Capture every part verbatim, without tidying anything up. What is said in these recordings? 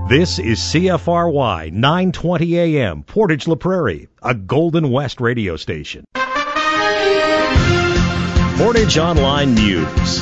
This is C F R Y nine twenty A M, Portage La Prairie, a Golden West radio station. Portage Online News.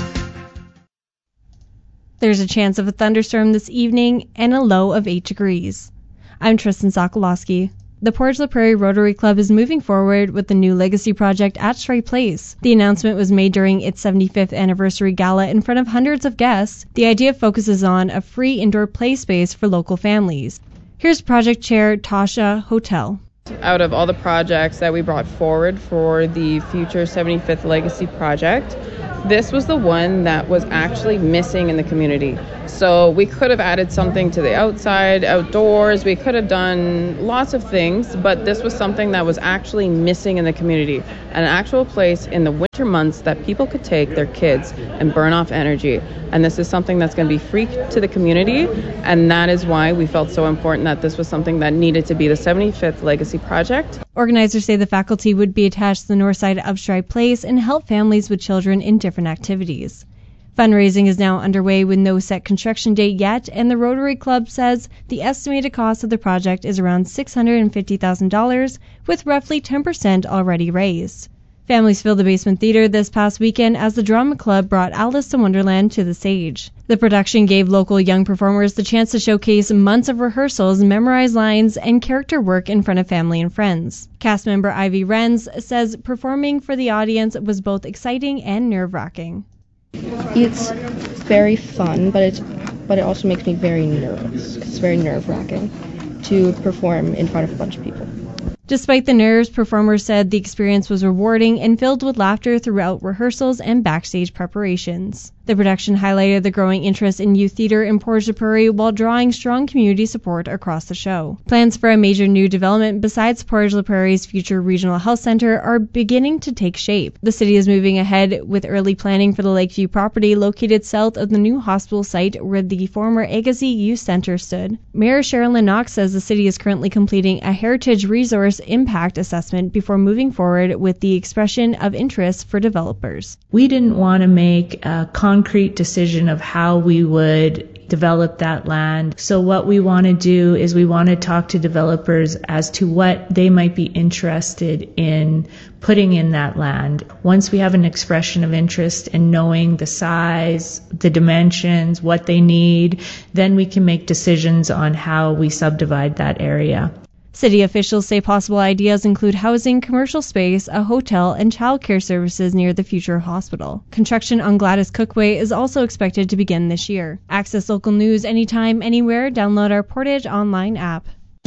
There's a chance of a thunderstorm this evening and a low of eight degrees. I'm Tristan Sokolowski. The Portage La Prairie Rotary Club is moving forward with the new legacy project at Stripe Place. The announcement was made during its seventy-fifth anniversary gala in front of hundreds of guests. The idea focuses on a free indoor play space for local families. Here's project chair Tasha Hotel. Out of all the projects that we brought forward for the future seventy-fifth legacy project, this was the one that was actually missing in the community. So we could have added something to the outside, outdoors, we could have done lots of things, but this was something that was actually missing in the community. An actual place in the winter months that people could take their kids and burn off energy. And this is something that's going to be free to the community, and that is why we felt so important that this was something that needed to be the seventy-fifth legacy project. Organizers say the faculty would be attached to the north side of Stripe Place and help families with children in different activities. Fundraising is now underway with no set construction date yet, and the Rotary Club says the estimated cost of the project is around six hundred fifty thousand dollars, with roughly ten percent already raised. Families filled the basement theater this past weekend as the drama club brought Alice in Wonderland to the stage. The production gave local young performers the chance to showcase months of rehearsals, memorize lines, and character work in front of family and friends. Cast member Ivy Renz says performing for the audience was both exciting and nerve-wracking. It's very fun, but it's but it also makes me very nervous. It's very nerve-wracking to perform in front of a bunch of people. Despite the nerves, performers said the experience was rewarding and filled with laughter throughout rehearsals and backstage preparations. The production highlighted the growing interest in youth theater in Portage La Prairie while drawing strong community support across the show. Plans for a major new development besides Portage La Prairie's future regional health center are beginning to take shape. The city is moving ahead with early planning for the Lakeview property located south of the new hospital site where the former Agassiz Youth Center stood. Mayor Sherilyn Knox says the city is currently completing a heritage resource impact assessment before moving forward with the expression of interest for developers. We didn't want to make a concrete decision of how we would develop that land. So what we want to do is we want to talk to developers as to what they might be interested in putting in that land. Once we have an expression of interest in knowing the size, the dimensions, what they need, then we can make decisions on how we subdivide that area. City officials say possible ideas include housing, commercial space, a hotel, and childcare services near the future hospital. Construction on Gladys Cookway is also expected to begin this year. Access local news anytime, anywhere. Download our Portage Online app.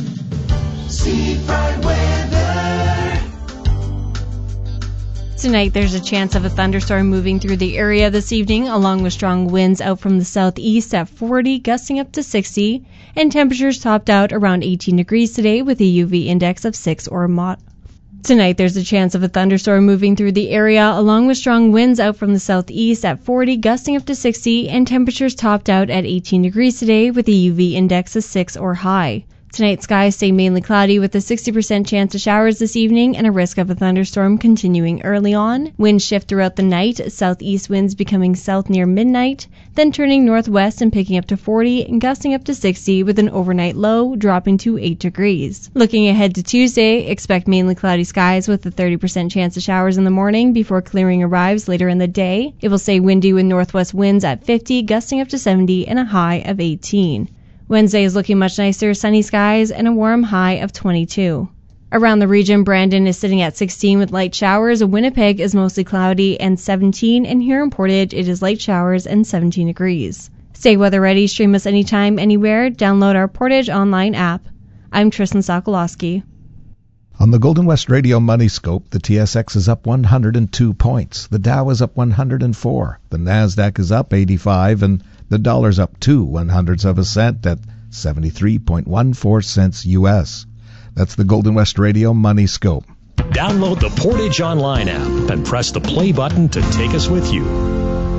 Tonight, there's a chance of a thunderstorm moving through the area this evening, along with strong winds out from the southeast at forty, gusting up to sixty, and temperatures topped out around eighteen degrees today with a U V index of six or more. Tonight, there's a chance of a thunderstorm moving through the area, along with strong winds out from the southeast at forty, gusting up to sixty, and temperatures topped out at eighteen degrees today with a U V index of six or high. Tonight, skies stay mainly cloudy with a sixty percent chance of showers this evening and a risk of a thunderstorm continuing early on. Winds shift throughout the night, southeast winds becoming south near midnight, then turning northwest and picking up to forty and gusting up to sixty with an overnight low dropping to eight degrees. Looking ahead to Tuesday, expect mainly cloudy skies with a thirty percent chance of showers in the morning before clearing arrives later in the day. It will stay windy with northwest winds at fifty, gusting up to seventy and a high of eighteen. Wednesday is looking much nicer, sunny skies, and a warm high of twenty-two. Around the region, Brandon is sitting at sixteen with light showers. Winnipeg is mostly cloudy and seventeen, and here in Portage, it is light showers and seventeen degrees. Stay weather ready, stream us anytime, anywhere. Download our Portage Online app. I'm Tristan Sokolowski. On the Golden West Radio Money Scope, the T S X is up one hundred two points. The Dow is up one hundred four. The NASDAQ is up eighty-five, and the dollar's up two one hundredths of a cent at seventy-three point one four cents U S. That's the Golden West Radio Money Scope. Download the Portage Online app and press the play button to take us with you.